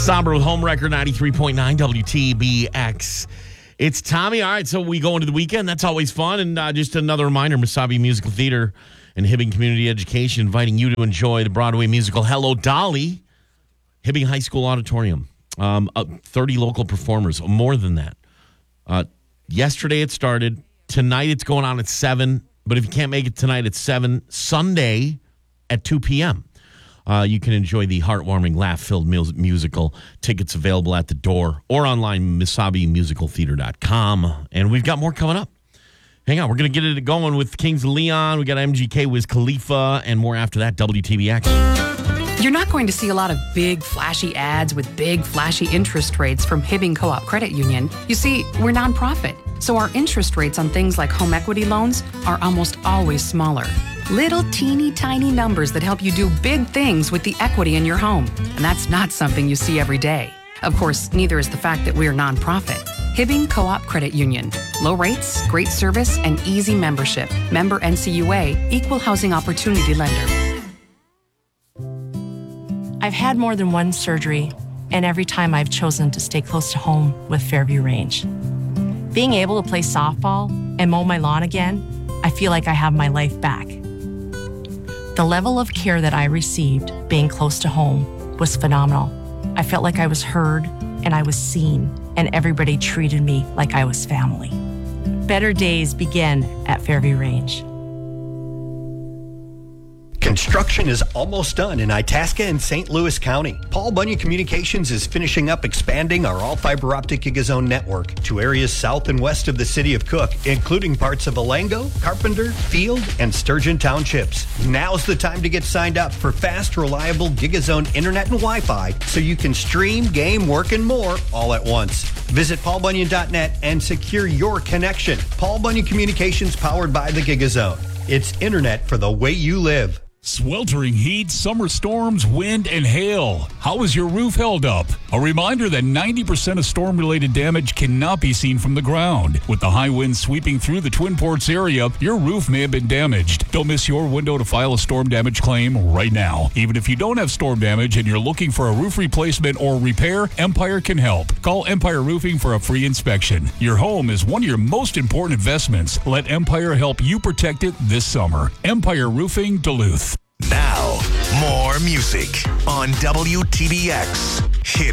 Somber with Homewrecker 93.9 WTBX. It's Tommy. All right, so we go into the weekend. That's always fun. And just another reminder, Mesabi Musical Theater and Hibbing Community Education inviting you to enjoy the Broadway musical Hello, Dolly, Hibbing High School Auditorium. 30 local performers, more than that. Yesterday it started. Tonight it's going on at 7. But if you can't make it tonight at 7, Sunday at 2 p.m., you can enjoy the heartwarming, laugh-filled musical. Tickets available at the door or online, MesabiMusicalTheater.com. And we've got more coming up. Hang on, we're going to get it going with Kings of Leon. We got MGK, Wiz Khalifa, and more after that, WTBX. You're not going to see a lot of big, flashy ads with big, flashy interest rates from Hibbing Co-op Credit Union. You see, we're nonprofit, so our interest rates on things like home equity loans are almost always smaller. Little teeny tiny numbers that help you do big things with the equity in your home. And that's not something you see every day. Of course, neither is the fact that we're nonprofit. Hibbing Co-op Credit Union. Low rates, great service, and easy membership. Member NCUA, Equal Housing Opportunity Lender. I've had more than one surgery, and every time I've chosen to stay close to home with Fairview Range. Being able to play softball and mow my lawn again, I feel like I have my life back. The level of care that I received being close to home was phenomenal. I felt like I was heard and I was seen, and everybody treated me like I was family. Better days begin at Fairview Range. Construction is almost done in Itasca and St. Louis County. Paul Bunyan Communications is finishing up expanding our all-fiber optic GigaZone network to areas south and west of the city of Cook, including parts of Alango, Carpenter, Field, and Sturgeon Townships. Now's the time to get signed up for fast, reliable GigaZone internet and Wi-Fi so you can stream, game, work, and more all at once. Visit paulbunyan.net and secure your connection. Paul Bunyan Communications, powered by the GigaZone. It's internet for the way you live. Sweltering heat, summer storms, wind, and hail. How is your roof held up? A reminder that 90% of storm-related damage cannot be seen from the ground. With the high winds sweeping through the Twin Ports area, your roof may have been damaged. Don't miss your window to file a storm damage claim right now. Even if you don't have storm damage and you're looking for a roof replacement or repair, Empire can help. Call Empire Roofing for a free inspection. Your home is one of your most important investments. Let Empire help you protect it this summer. Empire Roofing, Duluth. Now, more music on WTBX. Hit